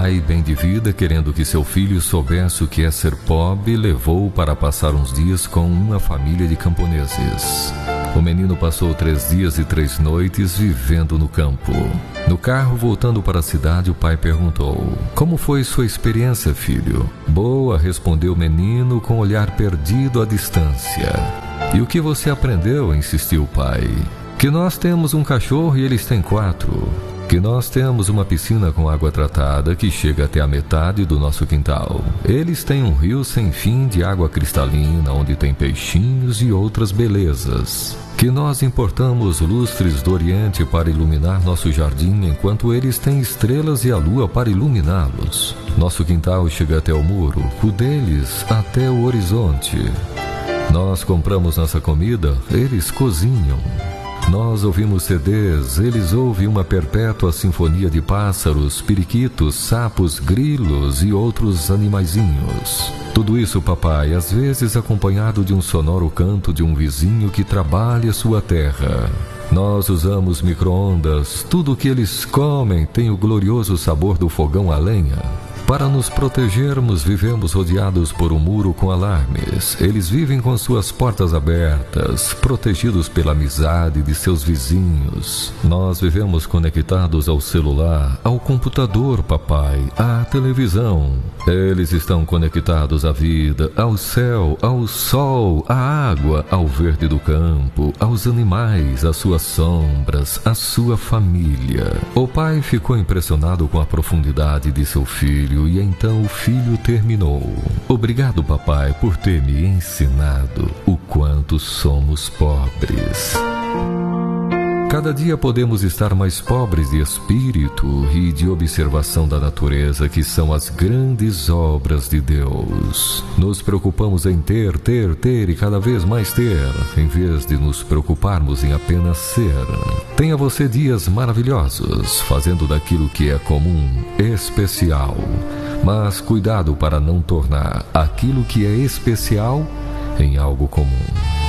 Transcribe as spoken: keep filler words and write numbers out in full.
pai, bem de vida, querendo que seu filho soubesse o que é ser pobre, levou-o para passar uns dias com uma família de camponeses. O menino passou três dias e três noites vivendo no campo. No carro, voltando para a cidade, o pai perguntou: "Como foi sua experiência, filho?" "Boa", respondeu o menino com o olhar perdido à distância. "E o que você aprendeu?", insistiu o pai. "Que nós temos um cachorro e eles têm quatro. Que nós temos uma piscina com água tratada que chega até a metade do nosso quintal. Eles têm um rio sem fim de água cristalina, onde tem peixinhos e outras belezas. Que nós importamos lustres do Oriente para iluminar nosso jardim, enquanto eles têm estrelas e a lua para iluminá-los. Nosso quintal chega até o muro, o deles até o horizonte. Nós compramos nossa comida, eles cozinham. Nós ouvimos C Ds, eles ouvem uma perpétua sinfonia de pássaros, periquitos, sapos, grilos e outros animaizinhos. Tudo isso, papai, às vezes acompanhado de um sonoro canto de um vizinho que trabalha sua terra. Nós usamos micro-ondas, tudo o que eles comem tem o glorioso sabor do fogão a lenha. Para nos protegermos, vivemos rodeados por um muro com alarmes. Eles vivem com suas portas abertas, protegidos pela amizade de seus vizinhos. Nós vivemos conectados ao celular, ao computador, papai, à televisão. Eles estão conectados à vida, ao céu, ao sol, à água, ao verde do campo, aos animais, às suas sombras, à sua família." O pai ficou impressionado com a profundidade de seu filho. E então o filho terminou: "Obrigado, papai, por ter me ensinado o quanto somos pobres." Cada dia podemos estar mais pobres de espírito e de observação da natureza, que são as grandes obras de Deus. Nos preocupamos em ter, ter, ter e cada vez mais ter, em vez de nos preocuparmos em apenas ser. Tenha você dias maravilhosos, fazendo daquilo que é comum especial. Mas cuidado para não tornar aquilo que é especial em algo comum.